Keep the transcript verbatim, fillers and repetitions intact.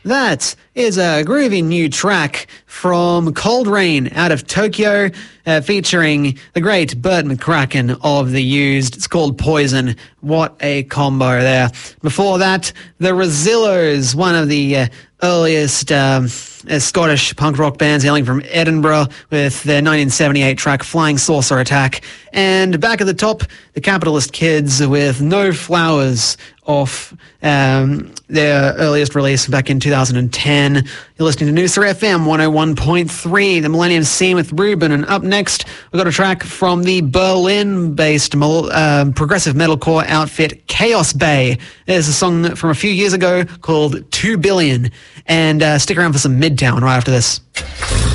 That is a groovy new track from Cold Rain out of Tokyo, uh, featuring the great Burt McCracken of The Used. It's called Poison. What a combo there. Before that, the Rosillos, one of the uh, earliest um, uh, Scottish punk rock bands hailing from Edinburgh, with their nineteen seventy-eight track Flying Saucer Attack. And back at the top, the Capitalist Kids with No Flowers off um, their earliest release back in two thousand ten. You're listening to Noosa F M one oh one point three, the Millennium Scene with Ruben. And up next, we've got a track from the Berlin-based uh, progressive metalcore outfit Chaos Bay. There's a song from a few years ago called Two Billion. And uh, stick around for some Midtown right after this.